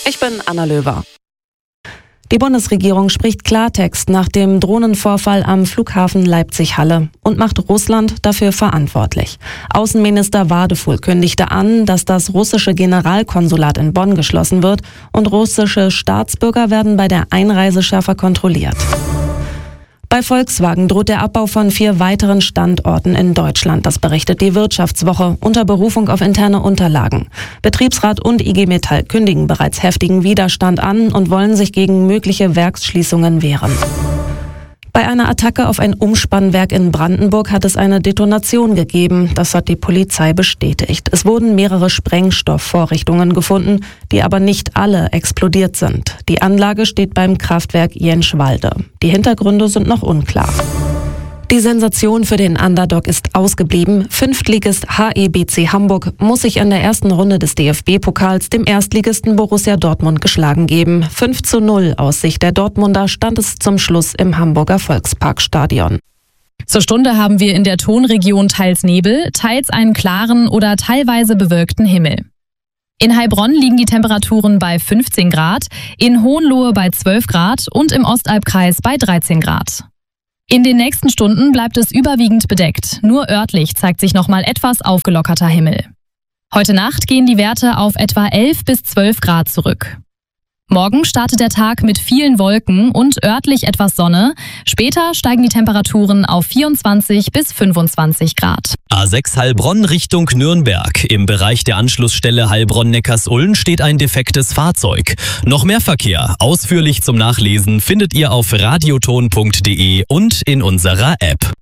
Ich bin Anna Löwer. Die Bundesregierung spricht Klartext nach dem Drohnenvorfall am Flughafen Leipzig-Halle und macht Russland dafür verantwortlich. Außenminister Wadefuhl kündigte an, dass das russische Generalkonsulat in Bonn geschlossen wird und russische Staatsbürger werden bei der Einreise schärfer kontrolliert. Bei Volkswagen droht der Abbau von 4 weiteren Standorten in Deutschland. Das berichtet die Wirtschaftswoche unter Berufung auf interne Unterlagen. Betriebsrat und IG Metall kündigen bereits heftigen Widerstand an und wollen sich gegen mögliche Werksschließungen wehren. Bei einer Attacke auf ein Umspannwerk in Brandenburg hat es eine Detonation gegeben. Das hat die Polizei bestätigt. Es wurden mehrere Sprengstoffvorrichtungen gefunden, die aber nicht alle explodiert sind. Die Anlage steht beim Kraftwerk Jenschwalde. Die Hintergründe sind noch unklar. Die Sensation für den Underdog ist ausgeblieben. Fünftligist HEBC Hamburg muss sich in der ersten Runde des DFB-Pokals dem Erstligisten Borussia Dortmund geschlagen geben. 5:0 aus Sicht der Dortmunder stand es zum Schluss im Hamburger Volksparkstadion. Zur Stunde haben wir in der Tonregion teils Nebel, teils einen klaren oder teilweise bewölkten Himmel. In Heilbronn liegen die Temperaturen bei 15 Grad, in Hohenlohe bei 12 Grad und im Ostalbkreis bei 13 Grad. In den nächsten Stunden bleibt es überwiegend bedeckt. Nur örtlich zeigt sich nochmal etwas aufgelockerter Himmel. Heute Nacht gehen die Werte auf etwa 11 bis 12 Grad zurück. Morgen startet der Tag mit vielen Wolken und örtlich etwas Sonne. Später steigen die Temperaturen auf 24 bis 25 Grad. A6 Heilbronn Richtung Nürnberg. Im Bereich der Anschlussstelle Heilbronn-Neckarsulm steht ein defektes Fahrzeug. Noch mehr Verkehr, ausführlich zum Nachlesen, findet ihr auf radioton.de und in unserer App.